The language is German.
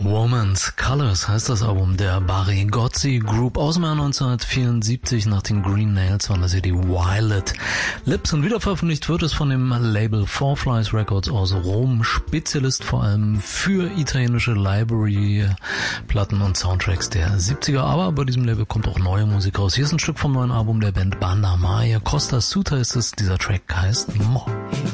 Woman's Colors heißt das Album der Barigozzi Group aus dem Jahr 1974. Nach den Green Nails waren das hier die Violet Lips und wieder veröffentlicht wird es von dem Label Four Flies Records aus Rom, Spezialist vor allem für italienische Library-Platten und Soundtracks der 70er, aber bei diesem Label kommt auch neue Musik raus. Hier ist ein Stück vom neuen Album der Band Banda Maya. Costa Suta ist es, dieser Track heißt More.